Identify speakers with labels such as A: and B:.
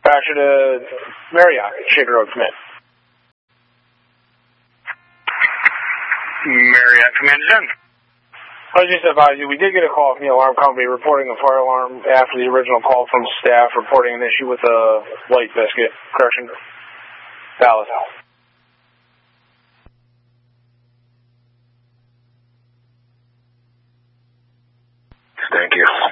A: dispatcher to Marriott, Shaker Road, come in.
B: Marriott, commanded in.
A: I was just advising you, we did get a call from the alarm company reporting a fire alarm after the original call from staff reporting an issue with a light biscuit. Correction. Valid.
B: Thank you.